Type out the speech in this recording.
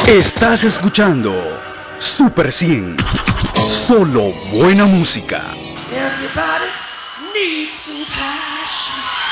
Estás escuchando Super 100. Solo buena música. Everybody needs some passion.